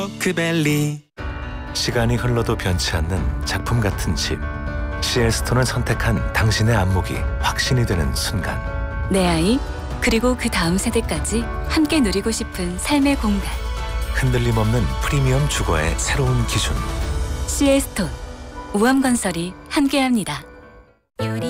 오크밸리. 시간이 흘러도 변치 않는 작품 같은 집. CL스톤을 선택한 당신의 안목이 확신이 되는 순간. 내 아이, 그리고 그 다음 세대까지 함께 누리고 싶은 삶의 공간. 흔들림 없는 프리미엄 주거의 새로운 기준. CL스톤, 우암건설이 함께합니다.